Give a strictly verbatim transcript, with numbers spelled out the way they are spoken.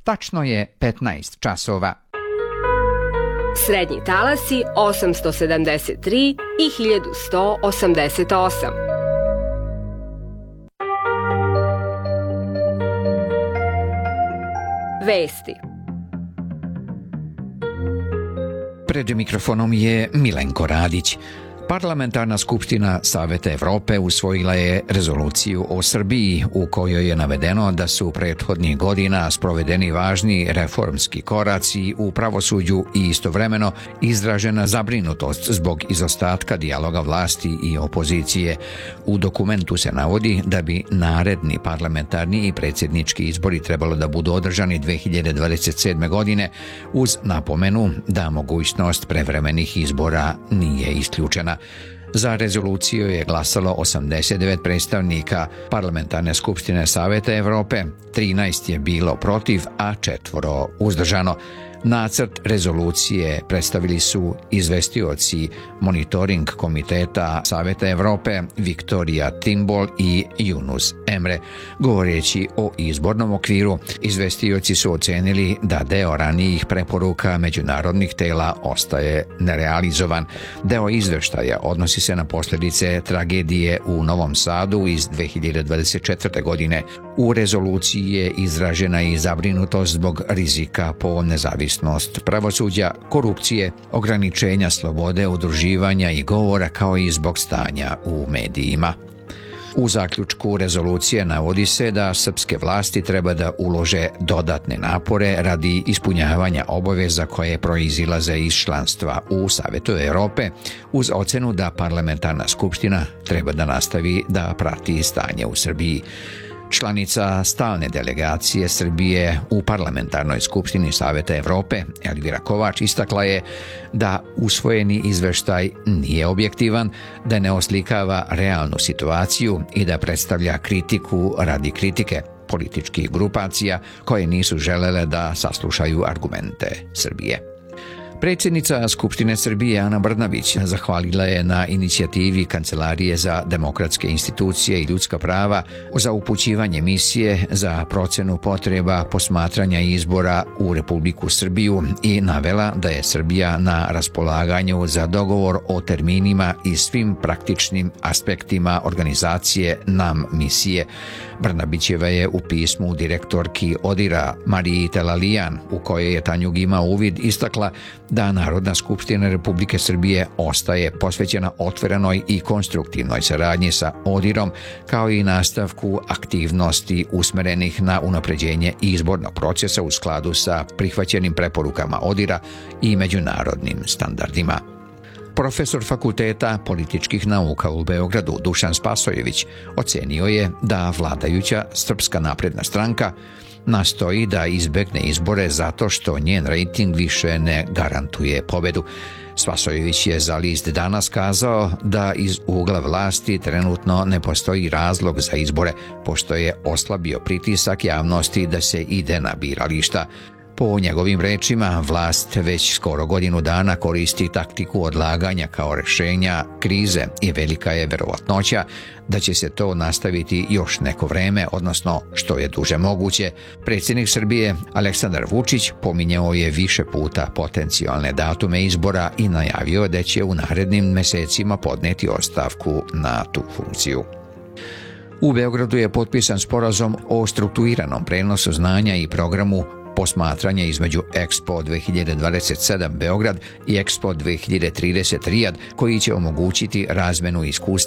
Tačno je petnaest časova. Srednji talasi osamsto sedamdeset tri i hiljadu sto osamdeset osam. Vesti. Pred mikrofonom je Milenko Radić. Parlamentarna skupština Saveta Evrope usvojila je rezoluciju o Srbiji u kojoj je navedeno da su prethodnih godina sprovedeni važni reformski koraci u pravosuđu i istovremeno izražena zabrinutost zbog izostatka dijaloga vlasti i opozicije. U dokumentu se navodi da bi naredni parlamentarni i predsjednički izbori trebalo da budu održani dve hiljade dvadeset sedme. godine uz napomenu da mogućnost prevremenih izbora nije isključena. Za rezoluciju je glasalo osamdeset devet predstavnika Parlamentarne skupštine Saveta Evrope, trinaest je bilo protiv, a četvoro uzdržano. Nacrt rezolucije predstavili su izvestioci monitoring komiteta Saveta Evrope Viktorija Timbol i Yunus Emre. Govoreći o izbornom okviru, izvestioci su ocenili da deo ranijih preporuka međunarodnih tela ostaje nerealizovan. Deo izveštaja odnosi se na posljedice tragedije u Novom Sadu iz dve hiljade dvadeset četvrte. godine. U rezoluciji je izražena i zabrinutost zbog rizika po nezavisnost pravosuđa, korupcije, ograničenja slobode udruživanja i govora kao i zbog stanja u medijima. U zaključku rezolucije navodi se da srpske vlasti treba da ulože dodatne napore radi ispunjavanja obaveza koje proizilaze iz članstva u Savetu Evrope, uz ocenu da parlamentarna skupština treba da nastavi da prati stanje u Srbiji. Članica stalne delegacije Srbije u Parlamentarnoj skupštini Saveta Evrope, Elvira Kovač, istakla je da usvojeni izveštaj nije objektivan, da ne oslikava realnu situaciju i da predstavlja kritiku radi kritike političkih grupacija koje nisu želele da saslušaju argumente Srbije. Predsjednica Skupštine Srbije Ana Brnabić zahvalila je na inicijativi Kancelarije za demokratske institucije i ljudska prava za upućivanje misije za procenu potreba posmatranja izbora u Republiku Srbiju i navela da je Srbija na raspolaganju za dogovor o terminima i svim praktičnim aspektima organizacije nam misije. Brnabićeva je u pismu direktorki Odira Mariji Telalijan, u kojoj je Tanjug imao uvid, istakla da Narodna skupština Republike Srbije ostaje posvećena otvorenoj i konstruktivnoj saradnji sa Odirom, kao i nastavku aktivnosti usmerenih na unapređenje izbornog procesa u skladu sa prihvaćenim preporukama Odira i međunarodnim standardima. Profesor Fakulteta političkih nauka u Beogradu Dušan Spasojević ocenio je da vladajuća Srpska napredna stranka nastoji da izbegne izbore zato što njen rejting više ne garantuje pobedu. Spasojević je za list Danas kazao da iz ugla vlasti trenutno ne postoji razlog za izbore, pošto je oslabio pritisak javnosti da se ide na birališta. Po njegovim rečima, vlast već skoro godinu dana koristi taktiku odlaganja kao rješenja krize i velika je verovatnoća da će se to nastaviti još neko vreme, odnosno što je duže moguće. Predsjednik Srbije Aleksandar Vučić pominjao je više puta potencijalne datume izbora i najavio da će u narednim mesecima podneti ostavku na tu funkciju. U Beogradu je potpisan sporazum o strukturiranom prenosu znanja i programu posmatranje između Expo dve hiljade dvadeset sedam Beograd i Expo dve hiljade trideset Rijad, koji će omogućiti razmenu iskustva